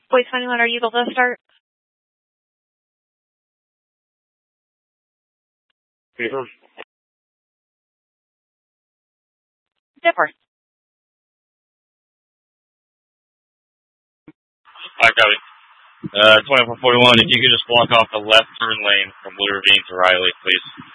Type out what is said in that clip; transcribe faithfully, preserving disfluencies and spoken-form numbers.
Voice twenty-one, are you able to start? Peter? Dipper. Hi, Cody. Uh, twenty-four forty-one, if you could just block off the left turn lane from Blue Ravine to Riley, please.